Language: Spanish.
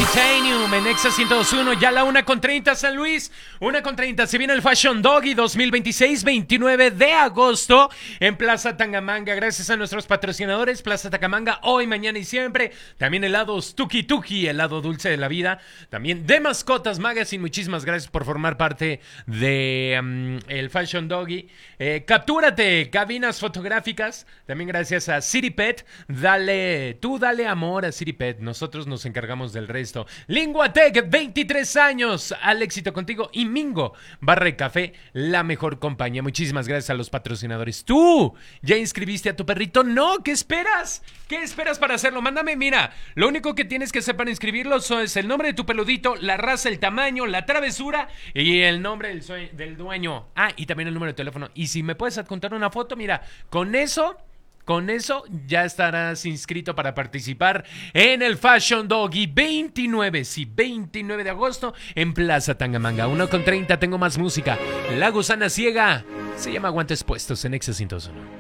Titanium en Exa 102.1, ya la 1:30 San Luis, 1:30. Se viene el Fashion Doggy 2026, 29 de agosto en Plaza Tangamanga. Gracias a nuestros patrocinadores, Plaza Tangamanga, hoy, mañana y siempre. También helados Tuki Tuki, helado dulce de la vida. También de Mascotas Magazine. Muchísimas gracias por formar parte de el Fashion Doggy. Captúrate, cabinas fotográficas. También gracias a City Pet. Dale amor a City Pet. Nosotros nos encargamos del resto. Linguatec, 23 años. Al éxito contigo. Y Mingo, Barra de Café, la mejor compañía. Muchísimas gracias a los patrocinadores. ¿Tú ya inscribiste a tu perrito? No, ¿qué esperas? ¿Qué esperas para hacerlo? Mándame, mira, lo único que tienes que hacer para inscribirlo es el nombre de tu peludito, la raza, el tamaño, la travesura y el nombre del dueño. Ah, y también el número de teléfono. Y si me puedes adjuntar una foto, mira, con eso ya estarás inscrito para participar en el Fashion Doggy 29 de agosto en Plaza Tangamanga. 1:30, tengo más música. La Gusana Ciega, se llama Guantes Puestos en Exa 102.1.